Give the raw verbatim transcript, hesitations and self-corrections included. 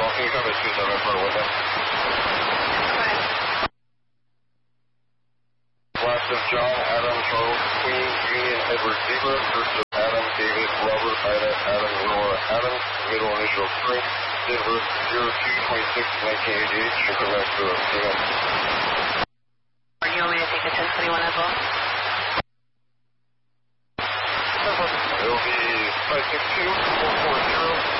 call. Can you come to two seven for a window? Okay. Last of John, Adam, Charles, Queen, Union, Edward, Zebra. First of Adam, David, Robert, Ida, Adam, Aurora, Adam. Middle initial three. Denver, zero two twenty-six nineteen eighty-eight. Should come back to a female. Or do you want me to take the ten twenty-one as well? It'll be five six two four four zero.